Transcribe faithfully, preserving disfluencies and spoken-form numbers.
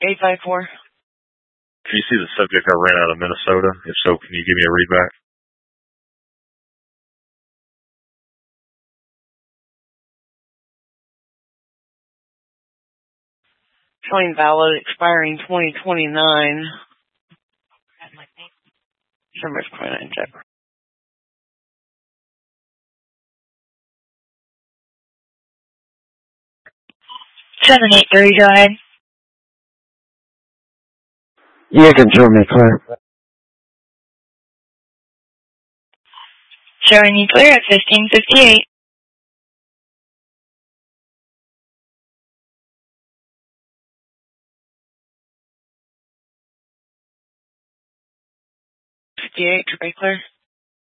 eight five four. Can you see the subject I ran out of Minnesota? If so, can you give me a readback? Showing valid, expiring twenty twenty-nine. December twenty-ninth. seven eight three, go ahead. You can show me clear. Showing you clear at fifteen fifty-eight. fifty-eight, very clear.